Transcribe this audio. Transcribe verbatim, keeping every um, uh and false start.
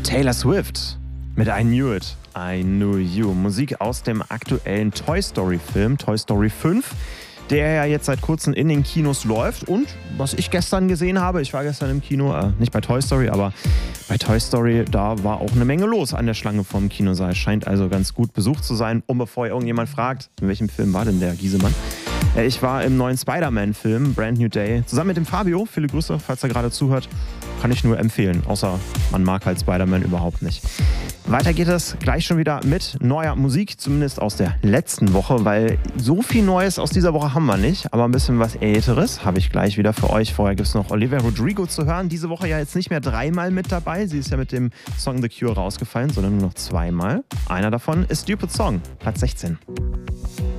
Taylor Swift mit I Knew It, I Knew You. Musik aus dem aktuellen Toy Story Film, Toy Story fünf, der ja jetzt seit kurzem in den Kinos läuft. Und was ich gestern gesehen habe, ich war gestern im Kino, äh, nicht bei Toy Story, aber bei Toy Story, da war auch eine Menge los an der Schlange vom Kinosaal. Scheint also ganz gut besucht zu sein. Und bevor irgendjemand fragt, in welchem Film war denn der Giesemann? Äh, ich war im neuen Spider-Man-Film, Brand New Day, zusammen mit dem Fabio. Viele Grüße, falls er gerade zuhört. Kann ich nur empfehlen, außer man mag halt Spider-Man überhaupt nicht. Weiter geht es gleich schon wieder mit neuer Musik, zumindest aus der letzten Woche, weil so viel Neues aus dieser Woche haben wir nicht, aber ein bisschen was Älteres habe ich gleich wieder für euch. Vorher gibt es noch Olivia Rodrigo zu hören. Diese Woche ja jetzt nicht mehr dreimal mit dabei. Sie ist ja mit dem Song The Cure rausgefallen, sondern nur noch zweimal. Einer davon ist Stupid Song, Platz sechzehn.